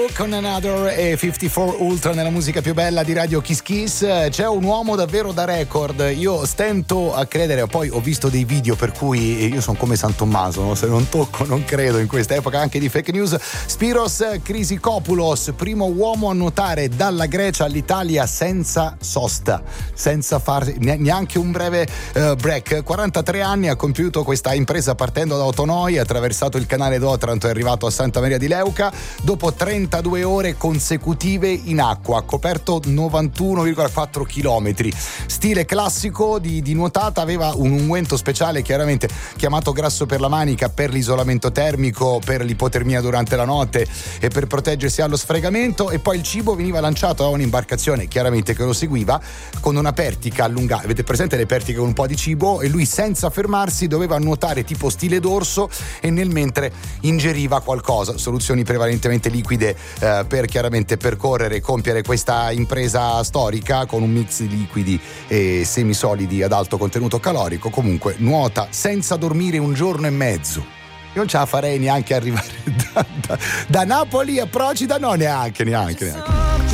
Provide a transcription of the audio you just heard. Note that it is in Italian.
Con Another e 54 Ultra nella musica più bella di Radio Kiss Kiss. C'è un uomo davvero da record, io stento a credere, poi ho visto dei video per cui io sono come San Tommaso, no? Se non tocco non credo in questa epoca anche di fake news. Spyros Chrysikopoulos, primo uomo a nuotare dalla Grecia all'Italia senza sosta, senza fare neanche un breve break. 43 anni ha compiuto questa impresa partendo da Autonoi, ha attraversato il canale d'Otranto e è arrivato a Santa Maria di Leuca. Dopo 32 ore consecutive in acqua, ha coperto 91,4 chilometri. Stile classico di nuotata, aveva un unguento speciale chiaramente chiamato grasso per la manica per l'isolamento termico, per l'ipotermia durante la notte e per proteggersi allo sfregamento, e poi il cibo veniva lanciato da un'imbarcazione chiaramente che lo seguiva con una pertica allungata. Avete presente le pertiche con un po' di cibo? E lui senza fermarsi doveva nuotare tipo stile dorso e nel mentre ingeriva qualcosa, soluzioni prevalentemente liquide per chiaramente percorrere e compiere questa impresa storica con un mix di liquidi e semisolidi ad alto contenuto calorico. Comunque nuota senza dormire un giorno e mezzo. Io non ce la farei neanche arrivare da Napoli a Procida, no, neanche.